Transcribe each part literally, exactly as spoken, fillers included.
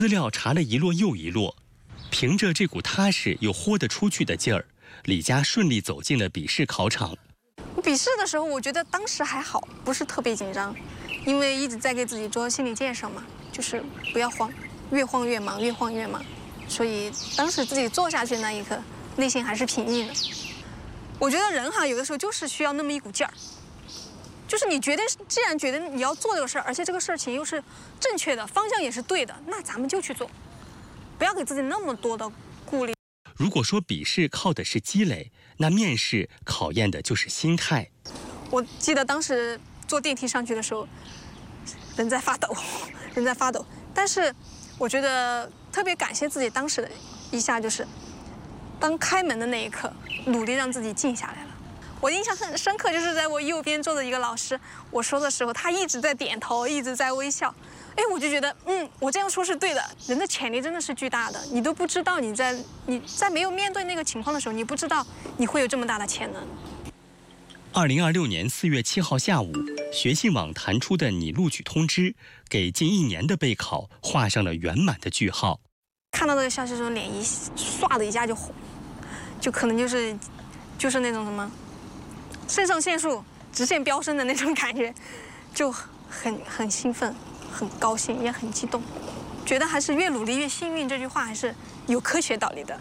资料查了一摞又一摞，凭着这股踏实又豁得出去的劲儿，李佳顺利走进了笔试考场。 笔试的时候，我觉得当时还好，不是特别紧张，因为一直在给自己做心理建设嘛，就是不要慌，越慌越忙，越慌越忙。所以当时自己做下去的那一刻，内心还是平静的。我觉得人哈，有的时候就是需要那么一股劲儿，就是你决定，既然觉得你要做这个事儿，而且这个事情又是正确的，方向也是对的，那咱们就去做，不要给自己那么多的顾虑。 如果说笔试靠的是积累，那面试考验的就是心态。 我记得当时坐电梯上去的时候，人在发抖，人在发抖。但是我觉得特别感谢自己当时的一下，就是当开门的那一刻，努力让自己静下来了。我印象很深刻，就是在我右边坐的一个老师，我说的时候，他一直在点头，一直在微笑。哎，我就觉得，嗯，我这样说是对的。人的潜力真的是巨大的，你都不知道你在你在没有面对那个情况的时候，你不知道你会有这么大的潜能。 二零二六年四月七号下午，学信网弹出的拟录取通知，给近一年的备考画上了圆满的句号。 看到这个消息的时候，脸一唰的一下就红，就可能就是就是那种什么肾上腺素直线飙升的那种感觉，就很很兴奋。很高兴，也很激动，觉得还是越努力越幸运。这句话还是有科学道理的。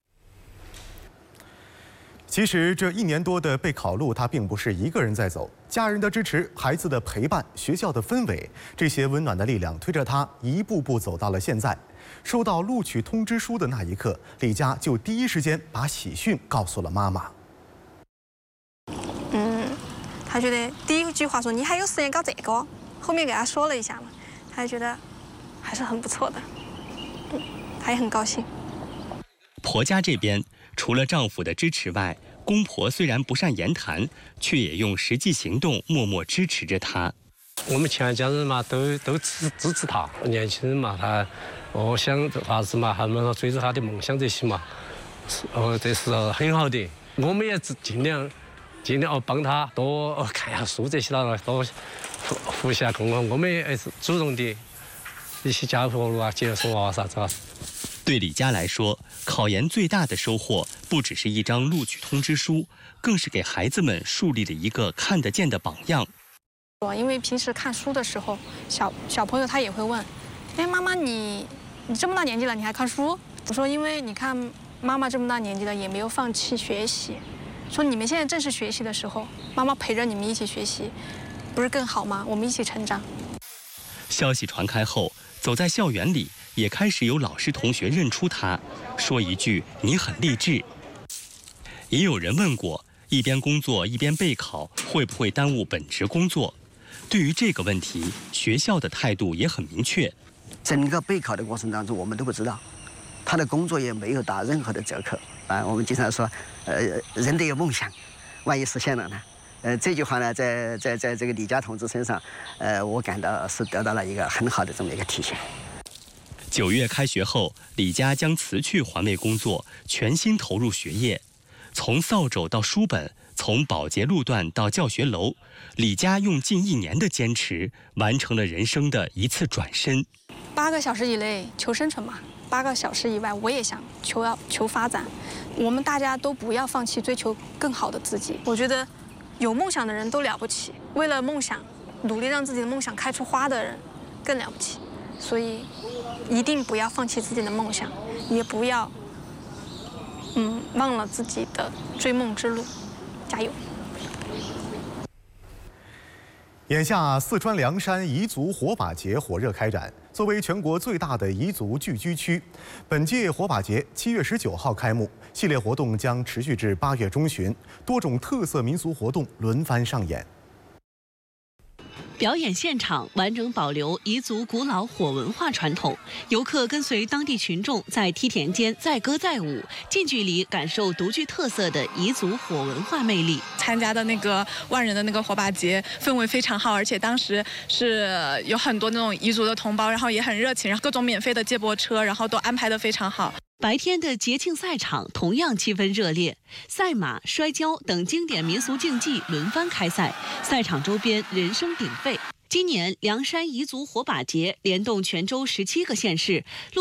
其实这一年多的备考路，他并不是一个人在走，家人的支持、孩子的陪伴、学校的氛围，这些温暖的力量推着他一步步走到了现在。收到录取通知书的那一刻，李佳就第一时间把喜讯告诉了妈妈。 嗯，他觉得第一句话说：“你还有时间搞这个？”后面给他说了一下嘛。他觉得还是很不错的，嗯，他也很高兴。 婆家这边除了丈夫的支持外，公婆虽然不善言谈，却也用实际行动默默支持着她。 我们全家人嘛，都都支支持她。年轻人嘛，他哦想啥子嘛，他们追着他的梦想这些嘛，哦这是很好的。我们也尽量尽量哦帮他多看下书这些了，多。互下共我们也是主动的一起加坡路啊，接送啊啥子啊。 对李佳来说，考研最大的收获不只是一张录取通知书，更是给孩子们树立了一个看得见的榜样。 因为平时看书的时候，小小朋友他也会问：“哎，妈妈，你你这么大年纪了，你还看书？”我说：“因为你看妈妈这么大年纪了，也没有放弃学习。说你们现在正是学习的时候，妈妈陪着你们一起学习。”不是更好吗？我们一起成长。 消息传开后，走在校园里，也开始有老师同学认出他，说一句“你很励志”。也有人问过，一边工作一边备考，会不会耽误本职工作？对于这个问题，学校的态度也很明确。 整个备考的过程当中，我们都不知道，他的工作也没有打任何的折扣啊。我们经常说，呃，人得有梦想，万一实现了呢？呃，这句话呢，在在在这个李佳同志身上，呃，我感到是得到了一个很好的这么一个体现。 九月开学后，李佳将辞去环卫工作，全心投入学业。从扫帚到书本，从保洁路段到教学楼，李佳用近一年的坚持，完成了人生的一次转身。 八个小时以内求生存嘛，八个小时以外，我也想求要求发展。我们大家都不要放弃追求更好的自己。我觉得。有梦想的人都了不起，为了梦想努力让自己的梦想开出花的人更了不起。所以一定不要放弃自己的梦想，也不要嗯忘了自己的追梦之路，加油！ 眼下，四川凉山彝族火把节火热开展。作为全国最大的彝族聚居区，本届火把节七月十九号开幕，系列活动将持续至八月中旬，多种特色民俗活动轮番上演。 表演现场完整保留彝族古老火文化传统，游客跟随当地群众在梯田间载歌载舞，近距离感受独具特色的彝族火文化魅力。 参加的那个万人的那个火把节氛围非常好，而且当时是有很多那种彝族的同胞，然后也很热情，然后各种免费的接驳车，然后都安排得非常好。 白天的节庆赛场同样气氛热烈，赛马、摔跤等经典民俗竞技轮番开赛，赛场周边人声鼎沸。 今年凉山彝族火把节联动全州十七个县市。